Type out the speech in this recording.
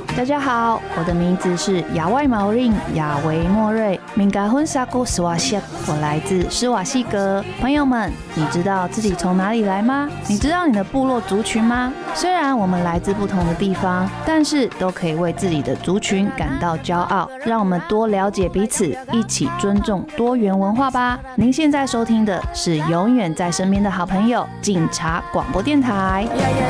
大家好，我的名字是亚外毛令亚维莫瑞，敏感婚萨古斯瓦西，我来自施瓦西格。朋友们，你知道自己从哪里来吗？你知道你的部落族群吗？虽然我们来自不同的地方，但是都可以为自己的族群感到骄傲。让我们多了解彼此，一起尊重多元文化吧。您现在收听的是永远在身边的好朋友警察广播电台。